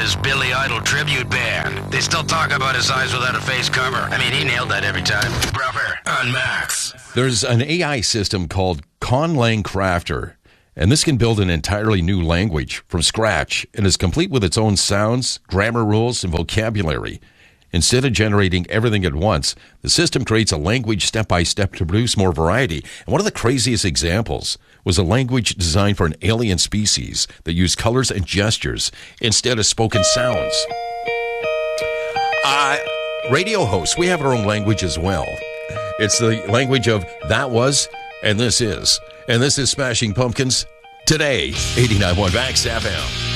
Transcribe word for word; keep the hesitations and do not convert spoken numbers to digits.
Elvis's Billy Idol tribute band. They still talk about his eyes without a face cover. I mean, he nailed that every time. Proper on Max. There's an A I system called Conlang Crafter, and this can build an entirely new language from scratch and is complete with its own sounds, grammar rules, and vocabulary. Instead of generating everything at once, the system creates a language step-by-step to produce more variety. And one of the craziest examples was a language designed for an alien species that used colors and gestures instead of spoken sounds. Uh, radio hosts, we have our own language as well. It's the language of that was and this is. And this is Smashing Pumpkins today, eighty-nine point one Max F M.